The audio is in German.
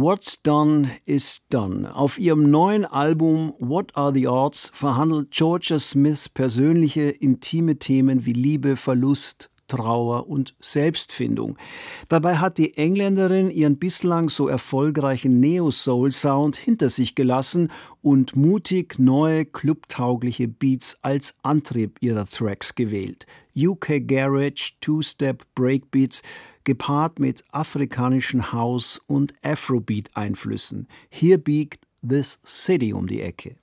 What's Done is Done. Auf ihrem neuen Album What Are the Odds verhandelt Georgia Smith persönliche, intime Themen wie Liebe, Verlust, Trauer und Selbstfindung. Dabei hat die Engländerin ihren bislang so erfolgreichen Neo-Soul-Sound hinter sich gelassen und mutig neue, clubtaugliche Beats als Antrieb ihrer Tracks gewählt. UK Garage, Two-Step Breakbeats, gepaart mit afrikanischen House- und Afrobeat-Einflüssen. Hier biegt This City um die Ecke.